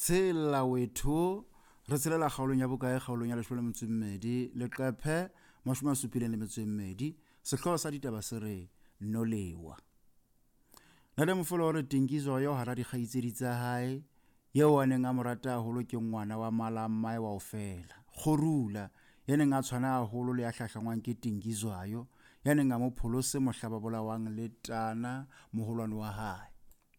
Tshela wetho re tshelela kgaolong ya bokae kgaolong ya 12 leqephe 72 sehloho sa ditaba se re nolewa. Nale mofolo re Tingizo yo hara dikgaitsedi tsa hae yeo a neng a morata haholo ke ngwana wa Malammae wa ofela Kgorula ya neng a tshwana haholo le ya hlahlangwang ke Tingizwayo ya neng a mo pholose mohlaba bolawang le Tana moholwane wa hae.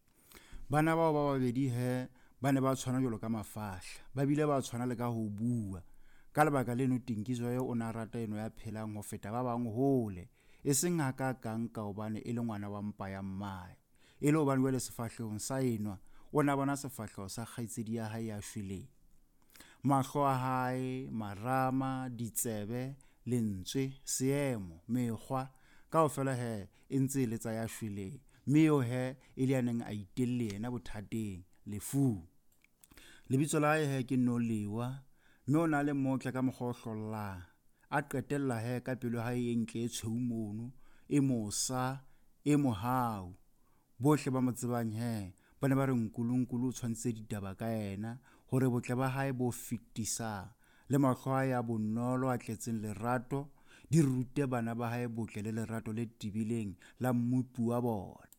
Bana bao ba babedi ba ne ba tshwana jalo ka mafahla ba bile ba tshwana le ka ho bua ka lebaka leno Tingizwayo o na rata eno ya phelang ho feta ba bang hole e seng hakakang ka hobane e le ngwana wa mpa ya mmae e le hobane wele sefahlehong sa enwa o na bona sefahleho sa kgaitsedi ya hae ya shweleng. Mahlo a hae, marama, ditsebe, lentswe, seemo, mekgwa kaofela e ntse le tsa ya shweleng mme yo e le ya neng a itelle yena bothateng lefu. Lebitso la hae ke Nolewa mme o na le motle ka mokgohlollang a qetella ka pelo hae e ntle e tshweu mono e mosa e mohau. Bohle ba mo tsebang ba ne ba re nkulunkulu o tshwantse ditaba ka yena hore botle ba hae bo fitisa le mahlo a ya bonolo a tletseng lerato di rute bana ba hae botle le lerato le tibileng la mmupu wa bona.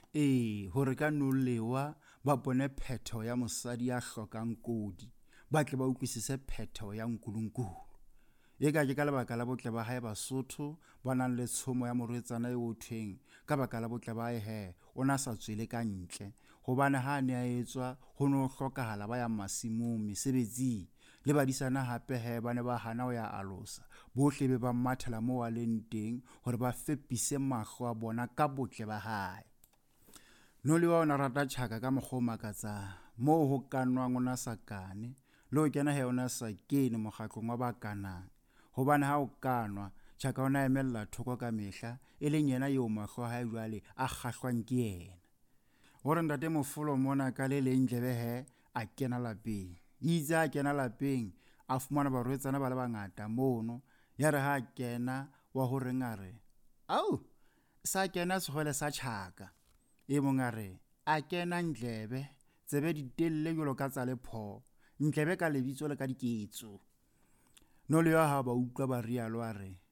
Hore ka Nolewa ba bone phetho ya mosadi ya hlokang kodi ba tle ba utlwisise phetho ya nkulunkulu. Eka ke ka lebaka la botle ba hae Basotho ba nang le tshomo ya morwetsana e hothweng ka baka la botle ba hae o na sa tswele ka ntle hobane ha ne a etswa ho no hlokahala ba ya masimong mesebetsi le badisana hape ba ne ba hana ho ya alosa bohle be ba mathela mo a leng teng hore ba fepise mahlo a bona ka botle ba hae. Nolewa o na rata tjhaka ka mokgwa o makatsang moo ho kanwang o na sa kane le ho kena o na sa kene mokgatlong wa ba kanang hobane ha o kanwa tjhaka o na emella thoko ka mehla e leng yena eo mahlo hae jwale a kgahlwang ke yena. Hore ntate mofolo mona ka le leng Ndlebe a kena lapeng itse a kena lapeng a fumana barwetsana ba le bangata mono ya re ha kena wa ho re ngare au sa kena segwele sa tjhaka e mongare a kena Ndlebe tsebe di telle jolo ka tsa lepho Ndlebe ka lebitso le ka diketso. Nolewa ha ba utlwa ba rialo a re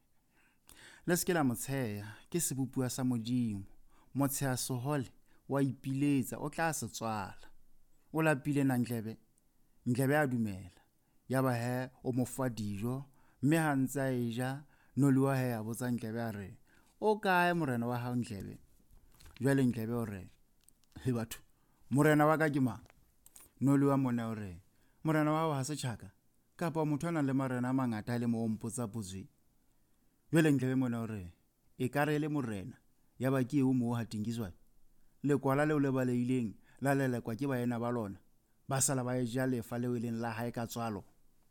le se ke la motsheha ke sebupua sa modimo motsheha sohole wa ipiletsa o tla se tswala o lapile na Ndlebe. Ndlebe a dumela ya ba o mo fa dijo mme ha ntsa e ja Nolewa a botsa Ndlebe a re o kae morena wa hao Ndlebe. Jwale Ndlebe o re he batho morena wa ka ke mang. Nolewa mona o re morena wa hao ha se tjhaka kapa motho a nang le marena a mangata le mo mpotsa putswe. Jwale Ndlebe mona o re e kare le morena ya ba ke eo mo ha Tingizwayo lekwala leo le baleileng la lelekwa ke baena ba lona ba sala ba ja lefa leo leng la hae ka tswalo.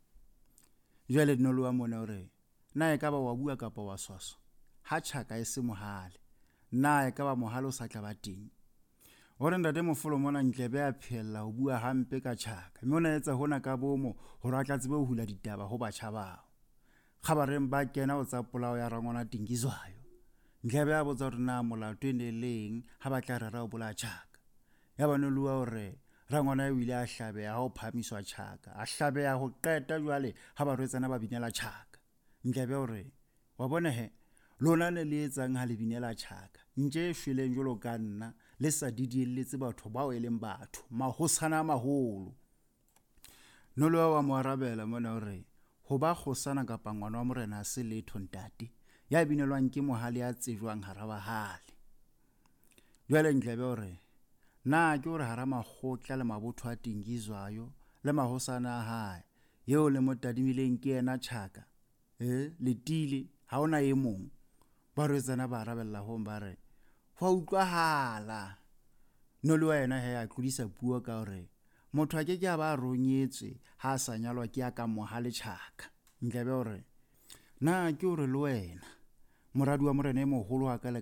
Jwale Nolewa mona o re na e ka ba wa bua kapa wa swaswa ha tjhaka e se mohale na e ka ba mohale o sa tla ba teng. Hore ntate mofolo mona Ndlebe a phela ho bua hampe ka tjhaka mme ona etsa hona ka bomo hore a tla tsebe ho hula ditaba ho batjha bao. Kgabareng ba kena o tsa polao ya rangwana Tingizwayo. Ndlebe a botsa hore na molato e ne leng ha ba tla rera ho bola tjhaka. Ya ba Nolewa hore rangwana o ile a hlabeha ha o phamiswa tjhaka a hlabeha ho qeta jwale ha ba rwetsana ba binela tjhaka. Ndlebe hore wa bona lona ne le etsang ha le binela tjhaka nje shweleng jolo ka nna le sa didielletse batho bao e leng batho mahosana maholo. Nolewa wa mo arabela mona hore ho ba kgosana kapa ngwana wa morena se letho ntate ya binelwang ke mohale ya tsejwang hara bahale. Jwale Ndlebe hore na ke hore hara makgotla le mabotho a Tingizwayo le mahosana a hae yeo le motadimileng ke yena tjhaka letile ha ona e mong. Barwetsana ba arabella ho ba re wa utlwahala. Nolewa yena a tlodisa puo ka hore motho a ke ke ba ronyetswe ha sa nyalwa ke ya ka mohale tjhaka. Ndlebe hore na ke hore le wena moradi wa morena e moholo wa ka le